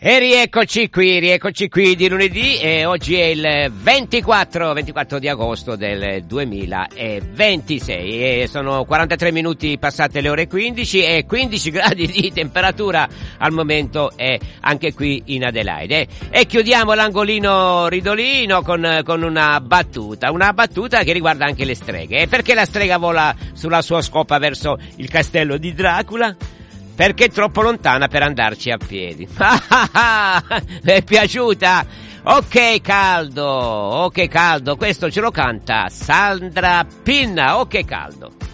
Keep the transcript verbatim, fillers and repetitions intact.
E rieccoci qui, rieccoci qui di lunedì e oggi è il ventiquattro di agosto del duemilaventisei e sono quarantatré minuti passate le ore quindici e quindici gradi di temperatura al momento è anche qui in Adelaide. E chiudiamo l'angolino ridolino con, con una battuta, una battuta che riguarda anche le streghe. E perché la strega vola sulla sua scopa verso il castello di Dracula? Perché è troppo lontana per andarci a piedi. È piaciuta? Ok caldo, ok caldo, questo ce lo canta Sandra Pinna, ok caldo.